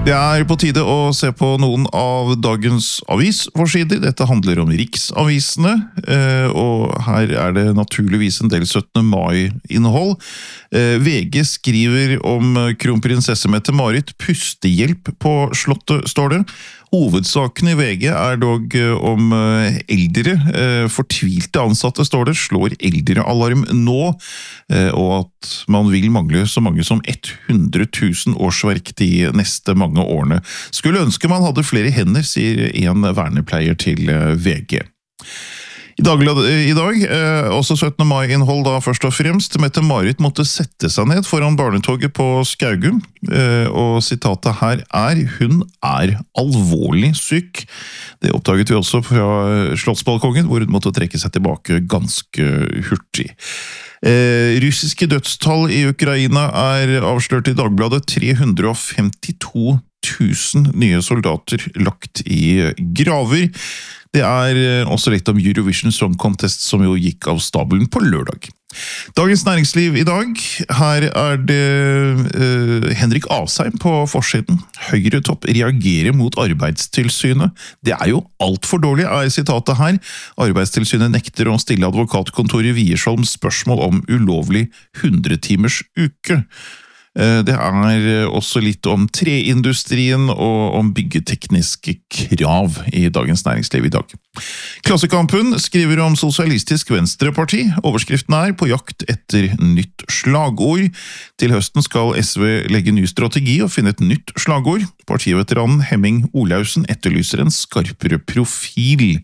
Det på tide å se på noen av dagens avisforsider. Dette handler om riksavisene, og her det naturligvis en del 17. mai-innhold. VG skriver om kronprinsesse Mette-Marit pustehjelp på slottet, står det. Hovedsaken i VG dog om eldre, fortvilte ansatte, står det, slår eldrealarm nå, og at man vil mangle så mange som 100 000 årsverk de neste mange årene. Skulle ønske man hadde flere hender, sier en vernepleier til VG. I dag, også 17. mai-innhold da først og fremst. Mette-Marit måtte sette seg ned foran barnetoget på Skaugum, og sitatet her hun alvorlig syk. Det oppdaget vi også fra Slottsbalkongen, hvor hun måtte trekke seg tilbake ganske hurtig. Russiske dødstall i Ukraina avslørt i Dagbladet. 352 000 nye soldater lagt i graver. Det også litt om Eurovision Song Contest som jo gikk av stabelen på lørdag. Dagens Næringsliv i dag. Her det Henrik Asheim på forsiden. Høyre-topp reagerer mot Arbeidstilsynet. Det jo alt for dårlig, sitatet her. Arbeidstilsynet nekter å stille advokatkontoret i Wiersholm spørsmål om ulovlig 100-timers uke. Det også litt om treindustrien og om byggetekniske krav i Dagens Næringsliv i dag. Klassekampen skriver om Sosialistisk Venstreparti. Overskriften på jakt etter nytt slagord. Til høsten skal SV legge ny strategi og finne et nytt slagord. Partiveteranen Hemming Olaussen etterlyser en skarpere profil.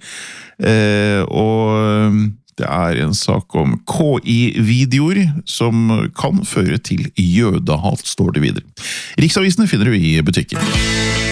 Og det en sak om KI-videoer som kan føre til jødehat, står det videre. Riksavisene finner du i butikken.